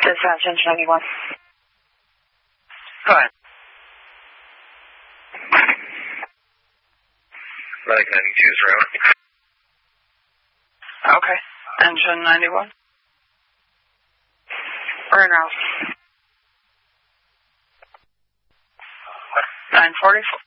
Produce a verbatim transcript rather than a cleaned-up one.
Dispatch, engine ninety-one. Go ahead. Medic ninety-two is around. Okay. Engine ninety-one. We're in route. nine forty-four.